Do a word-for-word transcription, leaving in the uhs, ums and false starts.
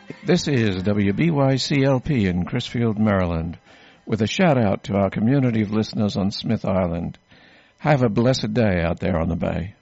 This is W B Y C L P in Crisfield, Maryland, with a shout-out to our community of listeners on Smith Island. Have a blessed day out there on the bay.